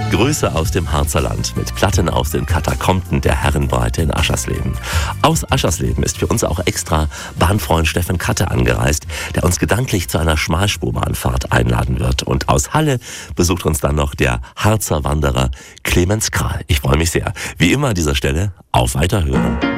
Grüße aus dem Harzerland mit Platten aus den Katakomben der Herrenbreite in Aschersleben. Aus Aschersleben ist für uns auch extra Bahnfreund Steffen Katte angereist, der uns gedanklich zu einer Schmalspurbahnfahrt einladen wird. Und aus Halle besucht uns dann noch der Harzer Wanderer Clemens Kral. Ich freue mich sehr. Wie immer an dieser Stelle, auf Weiterhören.